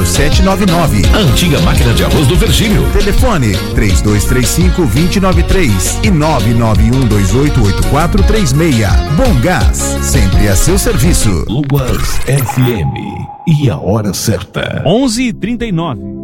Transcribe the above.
0799. A antiga máquina de arroz do Virgílio. Telefone 3235-2093 e 991288436. Bom Gás, sempre a seu serviço. Luas FM. E a hora certa. 11h39.